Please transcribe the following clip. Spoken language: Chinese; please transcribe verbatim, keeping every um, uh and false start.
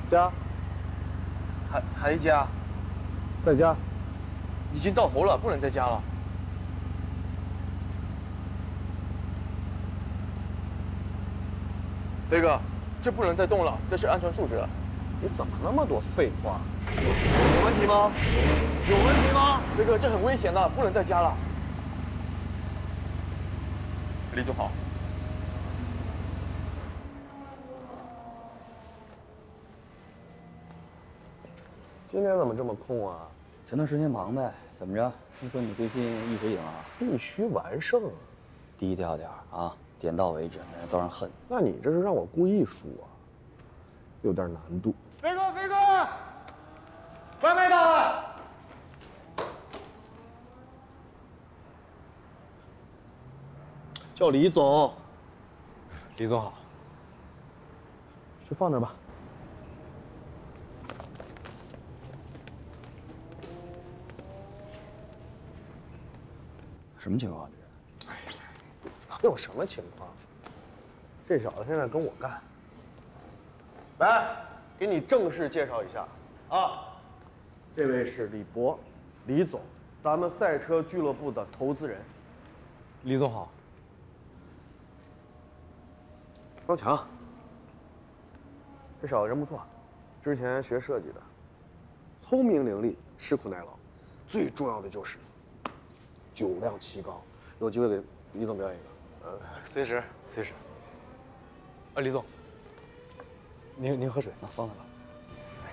加， 还还加， 再加。 已经到头了，不能再加了。飞哥，这不能再动了，这是安全数值。 你怎么那么多废话？有问题吗？有问题吗？ 飞哥，这很危险的，不能再加了。李总好。 今天怎么这么空啊？ 前段时间忙呗。怎么着？听说你最近一直赢啊？ 必须完胜啊！ 低调点啊，点到为止，免得遭人恨。 那你这是让我故意输啊？有点难度。 飞哥，飞哥，外卖到了。 叫李总。 李总好。 就放那儿吧。 什么情况？ 这是？哎呀，能有什么情况？这小子现在跟我干。来，给你正式介绍一下啊，这位是李博，李总，咱们赛车俱乐部的投资人。 李总好。 高强，这小子人不错，之前学设计的，聪明伶俐，吃苦耐劳，最重要的就是酒量奇高。有机会给李总表演一个。 呃，随时随时。啊，李总，您您喝水。 那放那吧。